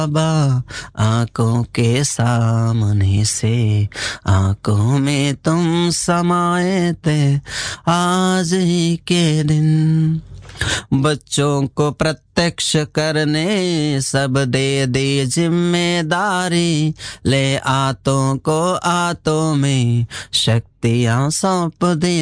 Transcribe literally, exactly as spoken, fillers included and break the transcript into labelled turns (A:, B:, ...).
A: बाबा आंखों के सामने से आंखों में तुम समाए थे आज ही के दिन बच्चों को प्रत्यक्ष करने सब दे दे जिम्मेदारी ले आतों को आतों में शक्तियां सौंप दे